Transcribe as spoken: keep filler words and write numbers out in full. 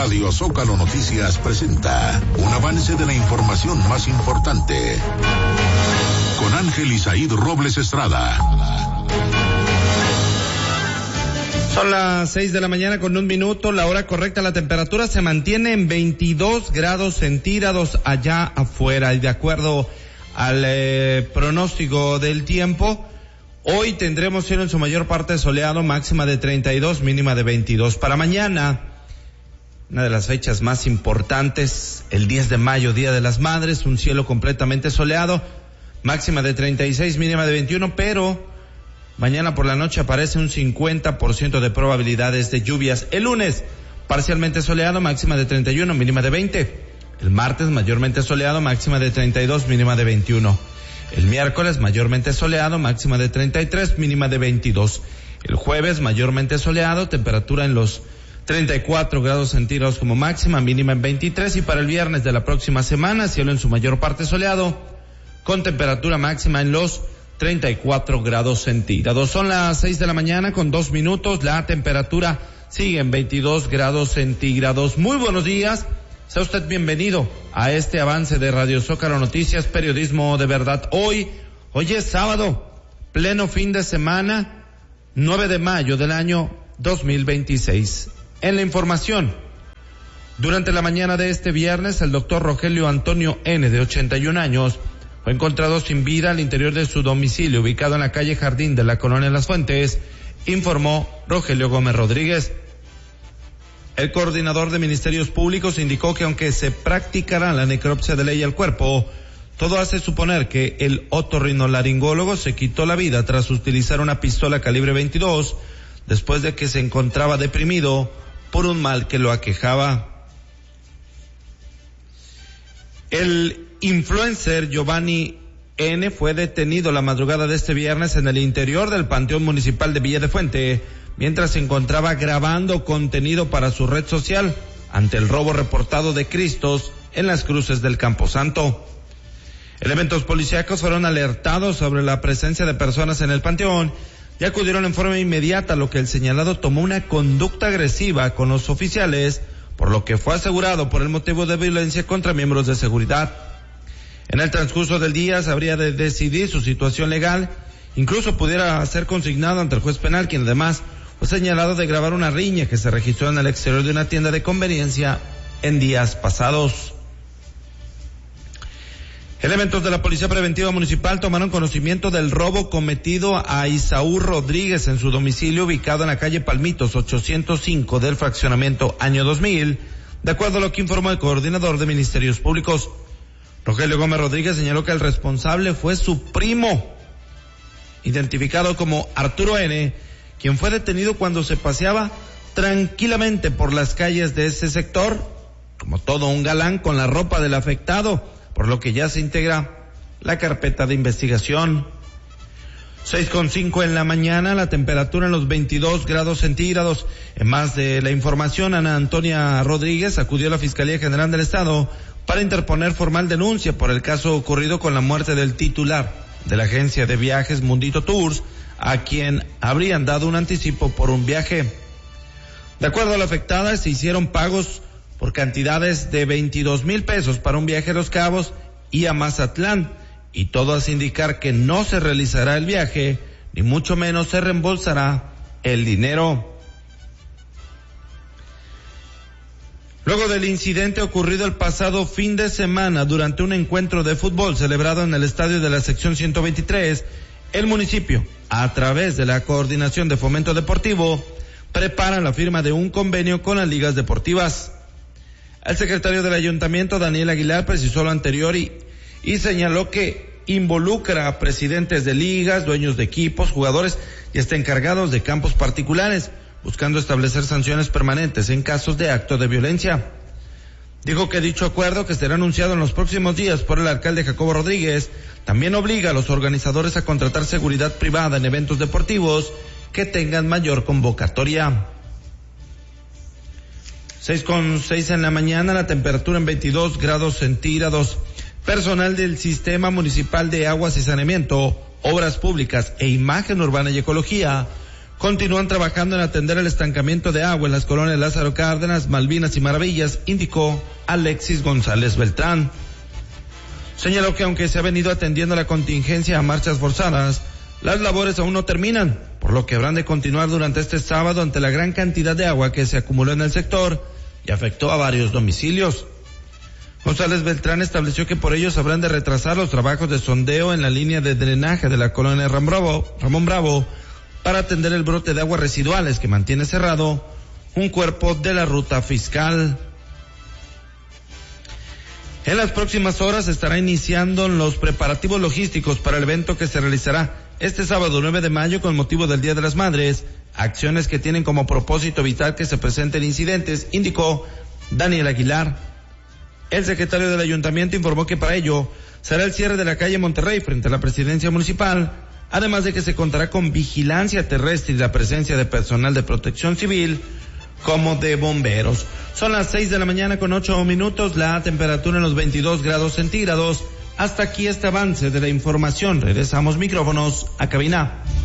Radio Zócalo Noticias presenta un avance de la información más importante con Ángel Isaíd Robles Estrada. Son las seis de la mañana con un minuto, la hora correcta. La temperatura se mantiene en veintidós grados centígrados allá afuera, y de acuerdo al eh, pronóstico del tiempo, hoy tendremos cielo en su mayor parte soleado, máxima de treinta y dos, mínima de veintidós. Para mañana, una de las fechas más importantes, el diez de mayo, Día de las Madres, un cielo completamente soleado, máxima de treinta y seis, mínima de veintiuno, pero mañana por la noche aparece un cincuenta por ciento de probabilidades de lluvias. El lunes, parcialmente soleado, máxima de treinta y uno, mínima de veinte. El martes, mayormente soleado, máxima de treinta y dos, mínima de veintiuno. El miércoles, mayormente soleado, máxima de treinta y tres, mínima de veintidós. El jueves, mayormente soleado, temperatura en los treinta y cuatro grados centígrados como máxima, mínima en veintitrés. Y para el viernes de la próxima semana, cielo en su mayor parte soleado, con temperatura máxima en los treinta y cuatro grados centígrados. Son las seis de la mañana con dos minutos. La temperatura sigue en veintidós grados centígrados. Muy buenos días. Sea usted bienvenido a este avance de Radio Zócalo Noticias, periodismo de verdad. Hoy, hoy es sábado, pleno fin de semana, nueve de mayo del año dos mil veintiséis. En la información, durante la mañana de este viernes, el doctor Rogelio Antonio N., de ochenta y un años, fue encontrado sin vida al interior de su domicilio, ubicado en la calle Jardín de la colonia Las Fuentes, informó Rogelio Gómez Rodríguez. El coordinador de Ministerios Públicos indicó que aunque se practicará la necropsia de ley al cuerpo, todo hace suponer que el otorrinolaringólogo se quitó la vida tras utilizar una pistola calibre veintidós, después de que se encontraba deprimido por un mal que lo aquejaba. El influencer Giovanni N. fue detenido la madrugada de este viernes en el interior del Panteón Municipal de Villa de Fuente, mientras se encontraba grabando contenido para su red social ante el robo reportado de Cristos en las cruces del Camposanto. Elementos policíacos fueron alertados sobre la presencia de personas en el panteón y acudieron en forma inmediata, lo que el señalado tomó una conducta agresiva con los oficiales, por lo que fue asegurado por el motivo de violencia contra miembros de seguridad. En el transcurso del día se habría de decidir su situación legal, incluso pudiera ser consignado ante el juez penal, quien además fue señalado de grabar una riña que se registró en el exterior de una tienda de conveniencia en días pasados. Elementos de la Policía Preventiva Municipal tomaron conocimiento del robo cometido a Isaú Rodríguez en su domicilio ubicado en la calle Palmitos ochocientos cinco del fraccionamiento Año dos mil, de acuerdo a lo que informó el coordinador de Ministerios Públicos. Rogelio Gómez Rodríguez señaló que el responsable fue su primo, identificado como Arturo N., quien fue detenido cuando se paseaba tranquilamente por las calles de ese sector, como todo un galán, con la ropa del afectado, por lo que ya se integra la carpeta de investigación. seis con cinco en la mañana, la temperatura en los veintidós grados centígrados. En más de la información, Ana Antonia Rodríguez acudió a la Fiscalía General del Estado para interponer formal denuncia por el caso ocurrido con la muerte del titular de la agencia de viajes Mundito Tours, a quien habrían dado un anticipo por un viaje. De acuerdo a la afectada, se hicieron pagos por cantidades de veintidós mil pesos para un viaje a Los Cabos y a Mazatlán, y todo hace indicar que no se realizará el viaje, ni mucho menos se reembolsará el dinero. Luego del incidente ocurrido el pasado fin de semana durante un encuentro de fútbol celebrado en el estadio de la sección ciento veintitrés, el municipio, a través de la Coordinación de Fomento Deportivo, prepara la firma de un convenio con las ligas deportivas. El secretario del ayuntamiento, Daniel Aguilar, precisó lo anterior y, y señaló que involucra a presidentes de ligas, dueños de equipos, jugadores y hasta encargados de campos particulares, buscando establecer sanciones permanentes en casos de acto de violencia. Dijo que dicho acuerdo, que será anunciado en los próximos días por el alcalde Jacobo Rodríguez, también obliga a los organizadores a contratar seguridad privada en eventos deportivos que tengan mayor convocatoria. seis con seis en la mañana, la temperatura en veintidós grados centígrados. Personal del Sistema Municipal de Aguas y Saneamiento, Obras Públicas e Imagen Urbana y Ecología continúan trabajando en atender el estancamiento de agua en las colonias Lázaro Cárdenas, Malvinas y Maravillas, indicó Alexis González Beltrán. Señaló que aunque se ha venido atendiendo la contingencia a marchas forzadas, las labores aún no terminan, por lo que habrán de continuar durante este sábado ante la gran cantidad de agua que se acumuló en el sector y afectó a varios domicilios. González Beltrán estableció que por ellos habrán de retrasar los trabajos de sondeo en la línea de drenaje de la colonia Ramón Bravo, Ramón Bravo para atender el brote de aguas residuales que mantiene cerrado un cuerpo de la ruta fiscal. En las próximas horas se estará iniciando los preparativos logísticos para el evento que se realizará este sábado nueve de mayo con motivo del Día de las Madres, acciones que tienen como propósito evitar que se presenten incidentes, indicó Daniel Aguilar. El secretario del ayuntamiento informó que para ello será el cierre de la calle Monterrey frente a la presidencia municipal, además de que se contará con vigilancia terrestre y la presencia de personal de protección civil como de bomberos. Son las seis de la mañana con ocho minutos, la temperatura en los veintidós grados centígrados. Hasta aquí este avance de la información. Regresamos micrófonos a cabina.